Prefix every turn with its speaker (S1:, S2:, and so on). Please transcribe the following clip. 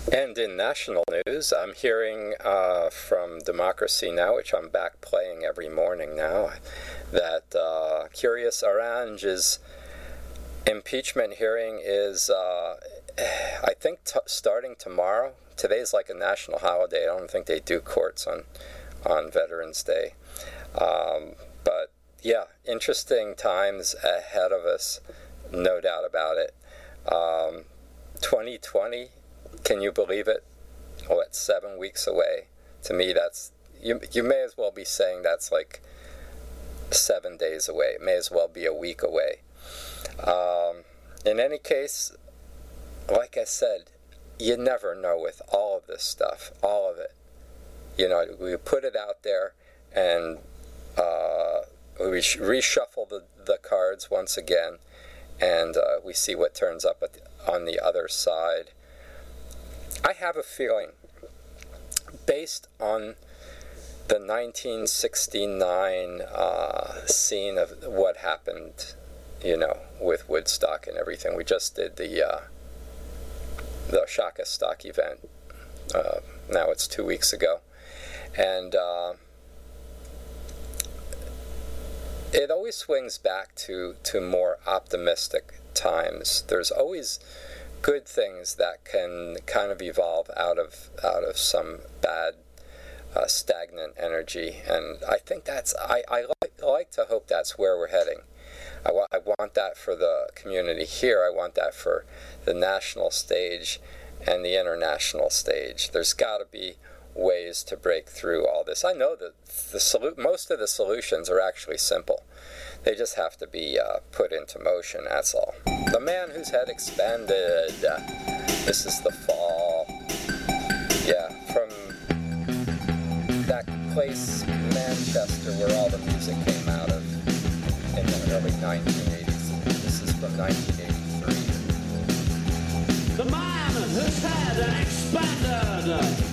S1: And in national news, I'm hearing from Democracy Now!, which I'm back playing every morning now, that Curious Orange's impeachment hearing is, I think, starting tomorrow. Today's like a national holiday. I don't think they do courts on Veterans Day. But yeah, interesting times ahead of us, no doubt about it. 2020, can you believe it? Oh, it's 7 weeks away. To me, that's, you may as well be saying that's like 7 days away. It may as well be a week away. In any case, like I said, you never know with all of this stuff, all of it. You know, we put it out there and we reshuffle the cards once again, and we see what turns up on the other side. I have a feeling, based on the 1969 scene of what happened, you know, with Woodstock and everything. We just did the Shaka Stock event. Now it's 2 weeks ago. And it always swings back to more optimistic times. There's always good things that can kind of evolve out of some bad stagnant energy, and I think I like to hope that's where we're heading. I want that for the community here. I want that for the national stage and the international stage. There's got to be ways to break through all this. I know that most of the solutions are actually simple. They just have to be put into motion, that's all. The Man Whose Head Expanded. This is The Fall. Yeah, from that place, Manchester, where all the music came out of in the early 1980s. This is from 1983.
S2: The Man Whose Head Expanded.